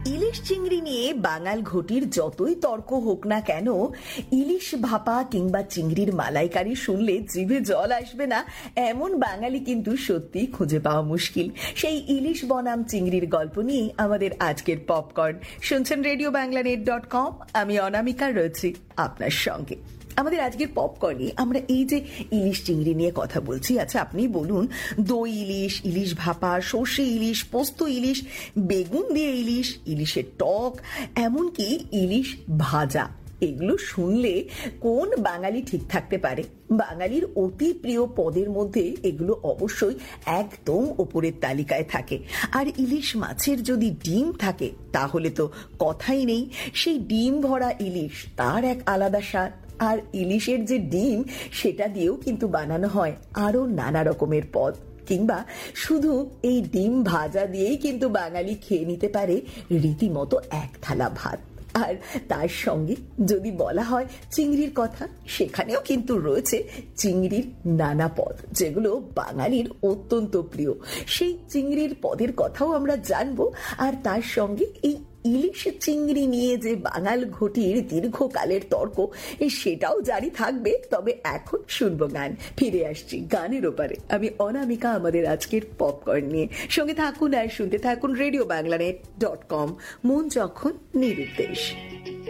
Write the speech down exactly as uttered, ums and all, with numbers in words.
ইলিশ চিংড়ি নিয়ে বাঙাল ঘটির যতই তর্ক হোক না কেন, ইলিশ ভাপা কিংবা চিংড়ির মালাইকারি শুনলে জিভে জল আসবে না এমন বাঙালি কিন্তু সত্যি খুঁজে পাওয়া মুশকিল। সেই ইলিশ বনাম চিংড়ির গল্প নিয়ে আমাদের আজকের পপকর্ন। শুনছেন radio Bangla net dot com. আমি অনামিকা রয়েছি আপনার সঙ্গে। আমাদের আজকের পপকর্নে আমরা এই যে ইলিশ চিংড়ি নিয়ে কথা বলছি, আচ্ছা আপনি বলুন, দই ইলিশ, ইলিশ ভাপা, সর্ষে ইলিশ, পোস্ত ইলিশ, বেগুন দিয়ে ইলিশ, ইলিশের টক, এমনকি ইলিশ ভাজা, এগুলো শুনলে কোন বাঙালি ঠিক থাকতে পারে? বাঙালির অতি প্রিয় পদের মধ্যে এগুলো অবশ্যই একদম ওপরের তালিকায় থাকে। আর ইলিশ মাছের যদি ডিম থাকে তাহলে তো কথাই নেই। সেই ডিম ভরা ইলিশ, তার এক আলাদা স্বাদ। আর ইলিশের যে ডিম, সেটা দিয়েও কিন্তু বানানো হয় আরো নানা রকমের পদ। কিংবা শুধু এই ডিম ভাজা দিয়েই কিন্তু বাঙালি খেয়ে নিতে পারে রীতিমতো এক থালা ভাত। আর তার সঙ্গে যদি বলা হয় চিংড়ির কথা, সেখানেও কিন্তু রয়েছে চিংড়ির নানা পদ, যেগুলো বাঙালির অত্যন্ত প্রিয়। সেই চিংড়ির পদের কথাও আমরা জানবো। আর তার সঙ্গে এই ইলিশ চিংড়ি নিয়ে যে বাঙাল ঘটির দীর্ঘকালের তর্ক, সেটাও জারি থাকবে। তবে এখন শুনবো গান। ফিরে আসছি গানের ওপারে। আমি অনামিকা আমাদের আজকের পপকর্ন নিয়ে। সঙ্গে থাকুন আর শুনতে থাকুন radio Bangla net dot com. মন যখন নিরুদ্দেশ।